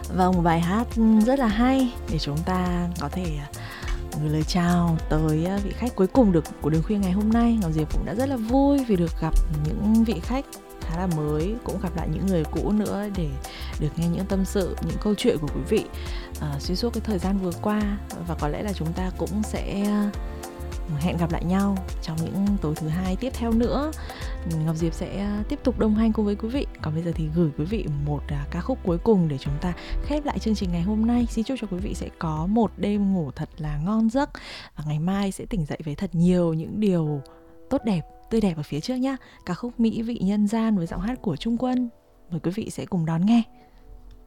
Vâng, một bài hát rất là hay để chúng ta có thể gửi lời chào tới vị khách cuối cùng của Đường Khuya ngày hôm nay. Ngọc Diệp cũng đã rất là vui vì được gặp những vị khách khá là mới, cũng gặp lại những người cũ nữa để được nghe những tâm sự, những câu chuyện của quý vị xuyên suốt cái thời gian vừa qua. Và có lẽ là chúng ta cũng sẽ hẹn gặp lại nhau trong những tối thứ hai tiếp theo nữa. Ngọc Diệp sẽ tiếp tục đồng hành cùng với quý vị. Còn bây giờ thì gửi quý vị một ca khúc cuối cùng để chúng ta khép lại chương trình ngày hôm nay. Xin chúc cho quý vị sẽ có một đêm ngủ thật là ngon giấc và ngày mai sẽ tỉnh dậy với thật nhiều những điều tốt đẹp, tươi đẹp ở phía trước nhé. Ca khúc Mỹ Vị Nhân Gian với giọng hát của Trung Quân, mời quý vị sẽ cùng đón nghe.